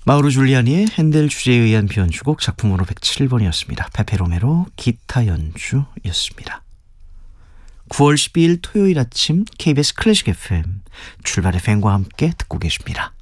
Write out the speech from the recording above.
마우로 줄리아니의 핸델 주제에 의한 변주곡 작품으로 107번이었습니다. 페페로메로 기타 연주였습니다. 9월 12일 토요일 아침 KBS 클래식 FM 출발의 팬과 함께 듣고 계십니다.